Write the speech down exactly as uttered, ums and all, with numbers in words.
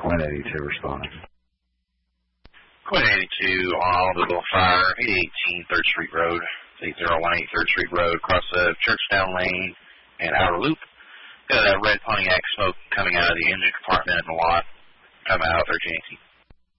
Quinn eighty-two responding. Quinn eighty-two on Automobile Fire, eight eighteen third Street Road, eight oh one eight third Street Road, across the Churchtown Lane and Outer Loop. Got that red Pontiac smoke coming out of the engine compartment in the lot. Come out, thirteen eighteen.